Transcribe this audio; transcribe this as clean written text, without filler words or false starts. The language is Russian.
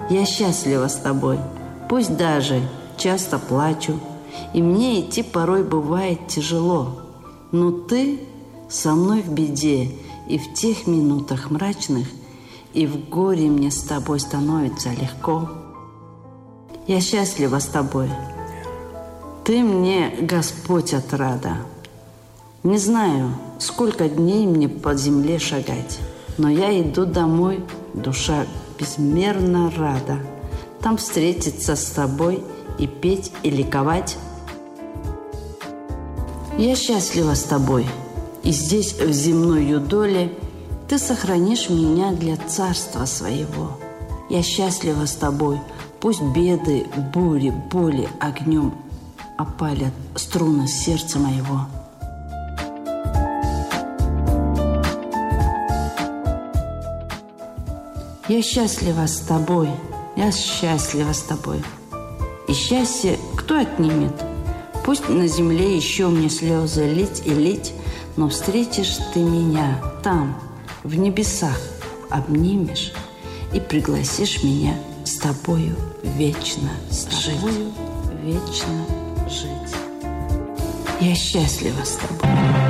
Я счастлива с тобой, пусть даже часто плачу, и мне идти порой бывает тяжело. Но ты со мной в беде, и в тех минутах мрачных, и в горе мне с тобой становится легко. Я счастлива с тобой, ты мне Господь отрада. Не знаю, сколько дней мне по земле шагать, но я иду домой, душа безмерно рада. Там встретиться с тобой и петь, и ликовать. Я счастлива с тобой, и здесь, в земной доле, ты сохранишь меня для царства своего. Я счастлива с тобой, пусть беды, бури, боли огнем опалят струны сердца моего. Я счастлива с тобой, я счастлива с тобой. И счастье кто отнимет? Пусть на земле еще мне слезы лить и лить, но встретишь ты меня там, в небесах, обнимешь и пригласишь меня с тобою вечно жить. Вечно жить. Я счастлива с тобой.